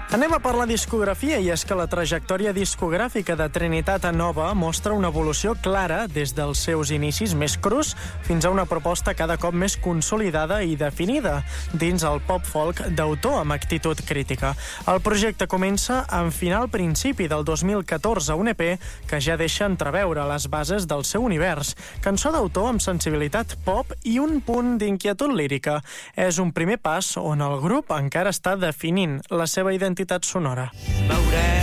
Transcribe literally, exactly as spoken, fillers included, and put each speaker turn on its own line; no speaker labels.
Anem a parlar discografia, i és que la trajectòria discogràfica de Trinitat Nova mostra una evolució clara des dels seus inicis més crus fins a una proposta cada cop més consolidada i definida dins el pop-folk d'autor amb actitud crítica. El projecte comença a enfinar al principi del dos mil catorze un E P que ja deixa entreveure les bases del seu univers. Cançó d'autor amb sensibilitat pop i un punt d'inquietud lírica. És un primer pas on el grup encara està definint la seva identitat sonora.